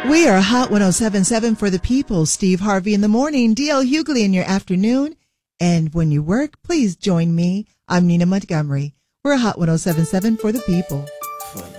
We are Hot 107.7 for the people. Steve Harvey in the morning, D.L. Hughley in your afternoon. And when you work, please join me. I'm Nina Montgomery. We're Hot 107.7 for the people.